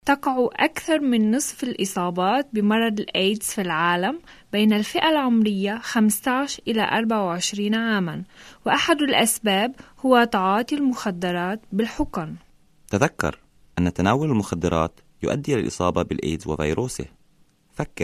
تقع أكثر من نصف الإصابات بمرض الإيدز في العالم بين الفئة العمرية 15 إلى 24 عاماً، وأحد الأسباب هو تعاطي المخدرات بالحقن. تذكر أن تناول المخدرات يؤدي إلى الإصابة بالإيدز وفيروسه. فكر